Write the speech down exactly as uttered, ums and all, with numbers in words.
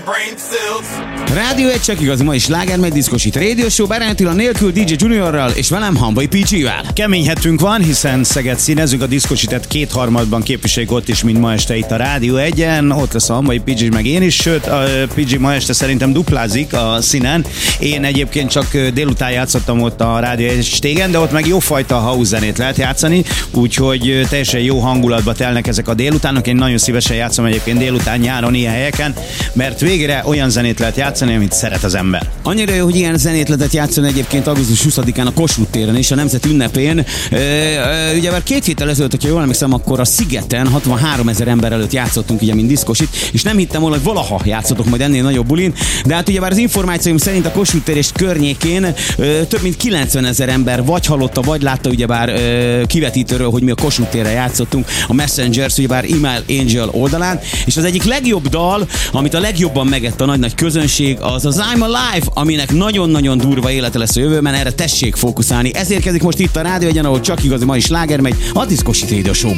Rádió egy csak igazi, ma is sláger, meg diszkosít Radio Show, Bárányi Attila nélkül, dé dzsé Juniorral és velem Hamvai pé gé-vel. Kemény hetünk van, hiszen Szeged színezünk, a diszkosítet kétharmadban képviseljük ott is, mint ma este itt a Rádió egyen. Ott lesz a Hamvai pé gé meg én is, sőt a pé gé ma este szerintem duplázik a színen. Én egyébként csak délután játszottam ott a Rádió egy stégen, de ott meg jófajta house zenét lehet játszani, úgyhogy teljesen jó hangulatba telnek ezek a délutánok. Én nagyon szívesen játszom egyébként délután, nyáron ilyen helyeken, mert végre olyan zenét lehet játszani, amit szeret az ember. Annyira jó, hogy ilyen zenét lehetett játszani egyébként augusztus huszadikán a Kossuth téren és a Nemzet ünnepén. Ö, ö, ugye már két héttel ezelőtt, hogyha jól emlékszem, akkor a Szigeten hatvanhárom ezer ember előtt játszottunk, ugye, mint diszkosit, és nem hittem volna, hogy valaha játszottok majd ennél nagyobb bulin, de hát ugye már az információim szerint a Kossuth tér és környékén ö, több mint kilencven ezer ember vagy hallotta, vagy látta ugyebár ö, kivetítőről, hogy mi a Kossuth térre játszottunk a Messengers, ugyebár Email Angel oldalán, és az egyik legjobb dal, amit a legjobban megett a nagy-nagy közönség, az az I'm Alive, aminek nagyon-nagyon durva élete lesz a jövőben, erre tessék fókuszálni. Ez érkezik most itt a Rádió egyen, ahol csak igazi ma is sláger megy, a Diszkosít Radio Show-ban.